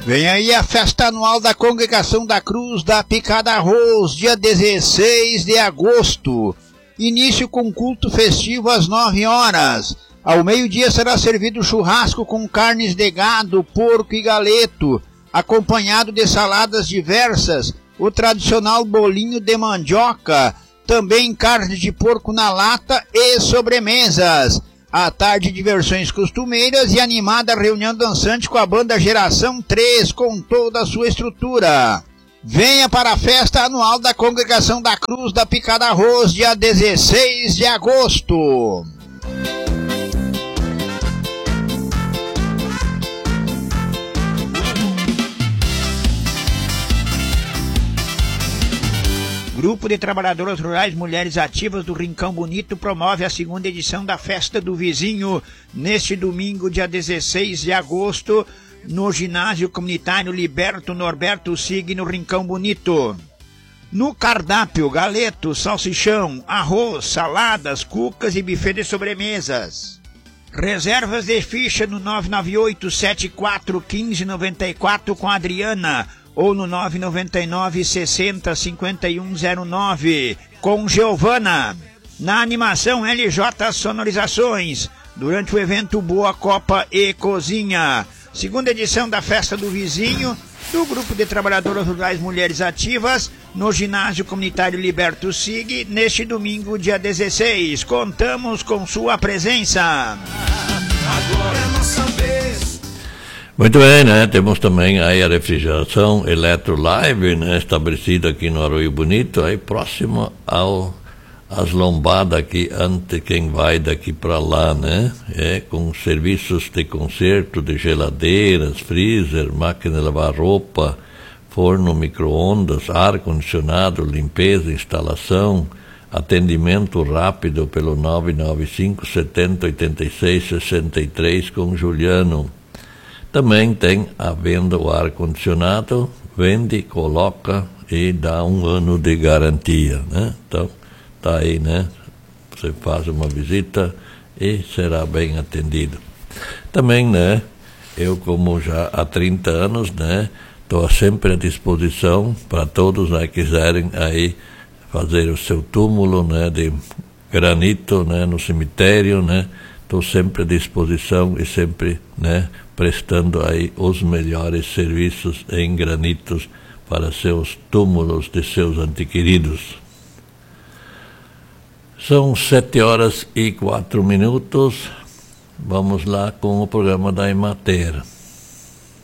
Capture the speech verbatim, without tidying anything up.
Vem aí a festa anual da Congregação da Cruz da Picada Arroz, dia dezesseis de agosto. Início com culto festivo às nove horas. Ao meio-dia será servido churrasco com carnes de gado, porco e galeto, acompanhado de saladas diversas, o tradicional bolinho de mandioca, também carne de porco na lata e sobremesas. À tarde, diversões costumeiras e animada reunião dançante com a banda Geração três, com toda a sua estrutura. Venha para a festa anual da Congregação da Cruz da Picada Arroz, dia dezesseis de agosto. Grupo de Trabalhadoras Rurais Mulheres Ativas do Rincão Bonito promove a segunda edição da Festa do Vizinho neste domingo, dia dezesseis de agosto, no ginásio comunitário Liberto Norberto Sig, no Rincão Bonito. No cardápio, galeto, salsichão, arroz, saladas, cucas e buffet de sobremesas. Reservas de ficha no nove nove oito, sete quatro um cinco nove quatro com a Adriana ou no nove nove nove, sessenta, cinquenta e um zero nove com Giovana. Na animação L J Sonorizações, durante o evento Boa Copa e Cozinha. Segunda edição da Festa do Vizinho, do Grupo de Trabalhadoras Rurais Mulheres Ativas, no Ginásio Comunitário Liberto Sig, neste domingo, dia dezesseis. Contamos com sua presença. Agora é nossa vez. Muito bem, né? Temos também aí a refrigeração Eletrolive, né? Estabelecida aqui no Arroio Bonito, aí próximo ao as lombadas aqui, ante quem vai daqui para lá, né? É, com serviços de conserto de geladeiras, freezer, máquina de lavar roupa, forno, micro-ondas, ar-condicionado, limpeza, instalação, atendimento rápido pelo nove nove cinco, setenta, oitenta e seis, sessenta e três com Juliano. Também tem a venda o ar-condicionado, vende, coloca e dá um ano de garantia, né? Então, tá aí, né? Você faz uma visita e será bem atendido. Também, né? Eu, como já há trinta anos, né? Estou sempre à disposição para todos que quiserem aí fazer o seu túmulo, né? De granito, né? No cemitério, né? Estou sempre à disposição e sempre, né? Prestando aí os melhores serviços em granitos para seus túmulos de seus antequeridos. São sete horas e quatro minutos. Vamos lá com o programa da Emater.